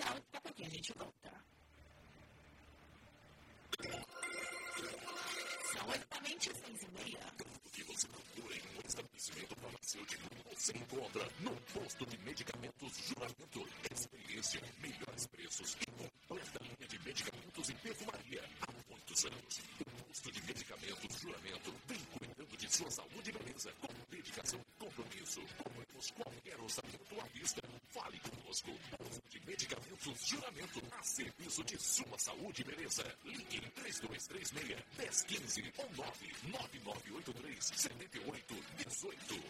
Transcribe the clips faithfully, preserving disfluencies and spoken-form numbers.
comercial e daqui a pouquinho a gente volta. São exatamente seis e meia. O que você procura em um estabelecimento farmacêutico, você encontra no posto de medicamentos Juramento. Experiência, melhores preços e completa linha de medicamentos e perfumaria. Há muitos anos, o posto de medicamentos Juramento vem cuidando de sua saúde e beleza. Com dedicação e compromisso, cobramos qualquer orçamento à vista. Fale conosco. Posto de medicamentos Juramento, a serviço de sua saúde e beleza. Ligue três dois três seis, um zero um cinco ou nove nove nove oito três, sete oito um oito.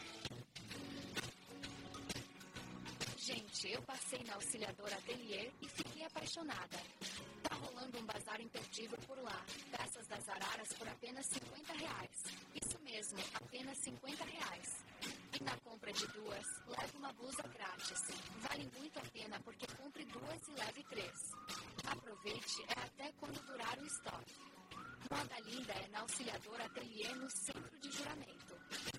Gente, eu passei na Auxiliadora Atelier e fiquei apaixonada. Tá rolando um bazar imperdível por lá. Peças das araras por apenas cinquenta reais. Isso mesmo, apenas cinquenta reais. E na compra de duas, leve uma blusa grátis. Vale muito a pena porque compre duas e leve três. Aproveite, é até quando durar o estoque. Moda linda é na Auxiliadora Atelier no centro de Juramento.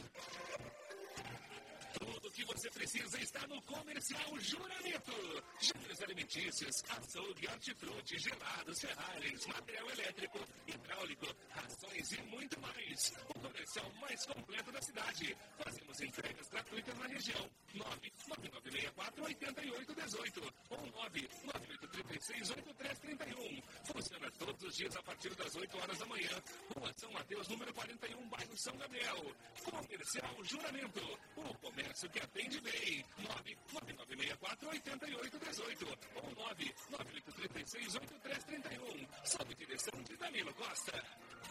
Tudo o que você precisa está no Comercial Juramento. Gêneros alimentícios, açougue, hortifruti, gelados, ferragens, material elétrico, hidráulico, rações e muito mais. O comercial mais completo da cidade. Fazemos entregas gratuitas na região. nove nove nove seis quatro oito oito um oito ou nove nove oito três seis oito três três um. Funciona todos os dias a partir das oito horas da manhã. Rua São Mateus, número quarenta e um, bairro São Gabriel. Comercial Juramento. O comércio que atende bem. nove nove nove seis quatro oito oito um oito ou nove nove oito três seis oito três três um. Sob direção de Danilo Costa.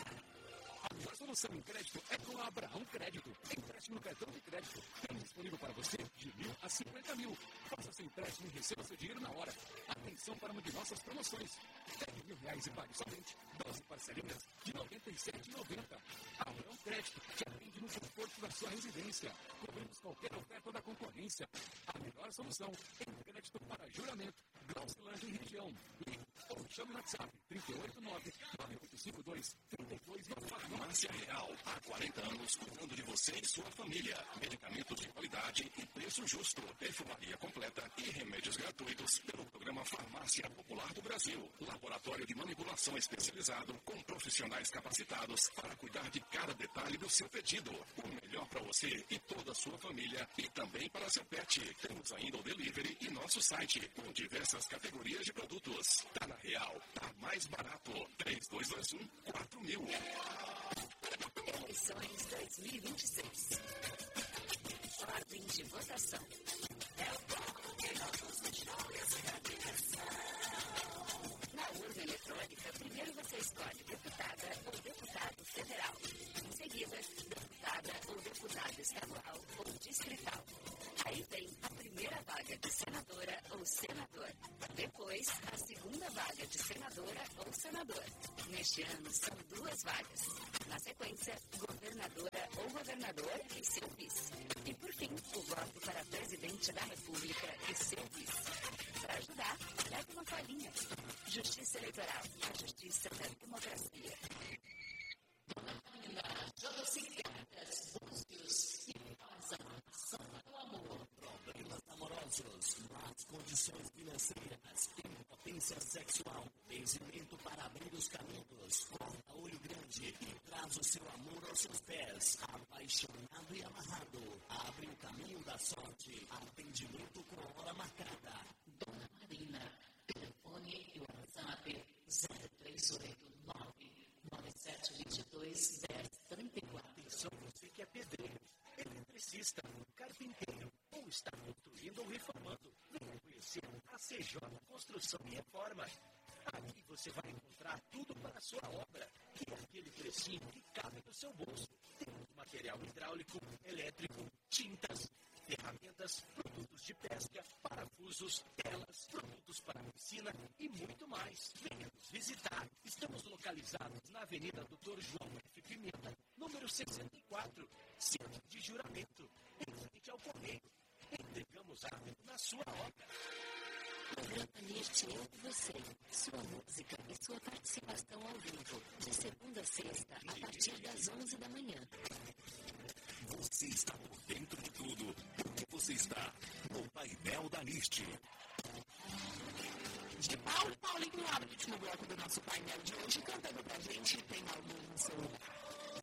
A melhor solução em crédito é com a Abraão Crédito. Empréstimo no cartão de crédito. Temos disponível para você de mil a cinquenta mil. Faça seu empréstimo e receba seu dinheiro na hora. Atenção para uma de nossas promoções. Pegue mil reais e pague somente doze parcelinhas de noventa e sete reais e noventa centavos. Abraão Crédito te atende no conforto da sua residência. Cobrimos qualquer oferta da concorrência. A melhor solução em crédito para Juramento. Glaucilândia e região. Ligue ou chame no WhatsApp trinta e oito nove nove oito cinco dois trinta e dois nove quatro. Farmácia Real, há quarenta anos cuidando de você e sua família. Medicamentos de qualidade e preço justo. Perfumaria completa e remédios gratuitos pelo programa Farmácia Popular do Brasil. Laboratório de manipulação especializado com profissionais capacitados para cuidar de cada detalhe do seu pedido. O melhor para você e toda a sua família e também para seu pet. Temos ainda o delivery e nosso site com diversas categorias de produtos. Tá na Real, tá mais barato. três dois dois um quatro mil. Eleições dois mil e vinte e seis. Ordem de votação. É o bloco que nós deixamos a direção. Na urna eletrônica, primeiro você escolhe deputada ou deputado federal. Em seguida, deputada ou deputado estadual ou distrital. Aí vem a primeira vaga de senadora ou senador. Depois, a segunda vaga de senadora ou senador. Neste ano, são duas vagas. Na sequência, governadora ou governador e seu vice. E, por fim, o voto para presidente da República e seu vice. Para ajudar, leve uma colinha. Justiça Eleitoral, a justiça da democracia. Dona Camila, joga-se cartas, búzios e faz a ação do amor. Problemas amorosos, más condições financeiras, impotência sexual, benzimento para abrir os caminhos, corta olho grande e traz o seu amor aos seus pés, apaixonado e amarrado, abre o caminho da sorte, atendimento com hora marcada. Dona Marina, telefone e WhatsApp zero três oito nove nove sete dois dois um zero três quatro. Atenção você que é pedreiro, eletricista, carpinteiro ou está construindo ou reformando. Venha conhecer a C J Construção e Reforma. Aqui você vai encontrar tudo para a sua obra e aquele precinho que cabe no seu bolso. Temos material hidráulico, elétrico, tintas, ferramentas, produtos de pesca, parafusos, telas, produtos para piscina e muito mais. Venha nos visitar. Estamos localizados na Avenida doutor João F. Pimenta, número sessenta e quatro, Centro de Juramento, em frente ao Correio. Entregamos água na sua obra. Programa Neste Eu e Você, sua música e sua participação ao vivo, de segunda a sexta, a partir das onze da manhã. Você está por dentro de tudo, porque você está no painel da Niste. Paulinho abre o último bloco do nosso painel de hoje, cantando pra gente. Tem algum seu